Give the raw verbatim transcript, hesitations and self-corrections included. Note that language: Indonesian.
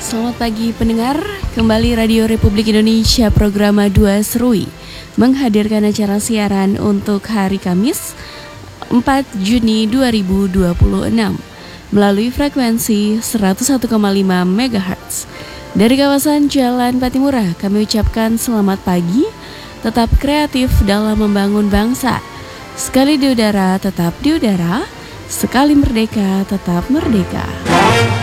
Selamat pagi pendengar, kembali Radio Republik Indonesia program dua Serui menghadirkan acara siaran untuk hari Kamis empat Juni dua ribu dua puluh enam melalui frekuensi seratus satu koma lima megahertz. Dari kawasan Jalan Patimura kami ucapkan selamat pagi, tetap kreatif dalam membangun bangsa. Sekali di udara tetap di udara, sekali merdeka tetap merdeka.